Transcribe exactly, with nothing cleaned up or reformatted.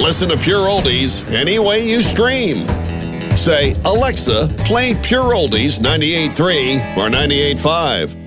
listen to Pure Oldies any way you stream. Say, Alexa, play Pure Oldies ninety-eight point three or ninety-eight point five.